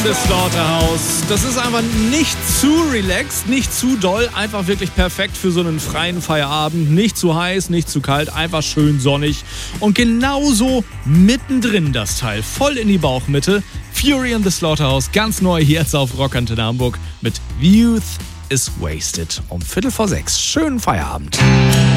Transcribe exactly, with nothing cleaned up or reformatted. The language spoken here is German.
the Slaughterhouse. Das ist einfach nicht zu relaxed, nicht zu doll, einfach wirklich perfekt für so einen freien Feierabend. Nicht zu heiß, nicht zu kalt, einfach schön sonnig. Und genauso mittendrin das Teil, voll in die Bauchmitte. Fury in the Slaughterhouse, ganz neu hier jetzt auf Rockantenne Hamburg mit Youth is Wasted um Viertel vor sechs. Schönen Feierabend.